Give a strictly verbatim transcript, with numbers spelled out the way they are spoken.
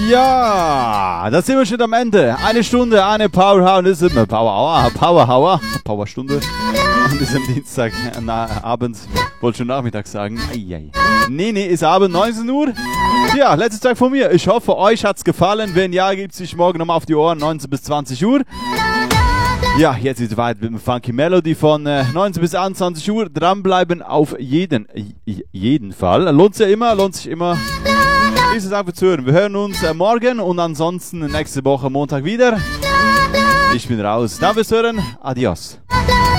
Ja, da sind wir schon am Ende. Eine Stunde, eine Power Hour, das ist immer Power Hour, Power Hour, Power Stunde. Und ist am Dienstag, na, Abend, wollte schon Nachmittag sagen. Eieiei. Nee, nee, ist Abend, neunzehn Uhr. Ja, letzter Tag von mir. Ich hoffe, euch hat's gefallen. Wenn ja, gibt's sich morgen nochmal auf die Ohren, neunzehn bis zwanzig Uhr. Ja, jetzt ist es weit mit dem Funky Melody von äh, neunzehn bis einundzwanzig Uhr. Dranbleiben auf jeden, jeden Fall. Lohnt sich ja immer, lohnt sich immer. Ist es einfach zu hören. Wir hören uns äh, morgen und ansonsten nächste Woche Montag wieder. Ich bin raus. Dann fürs Hören. Adios.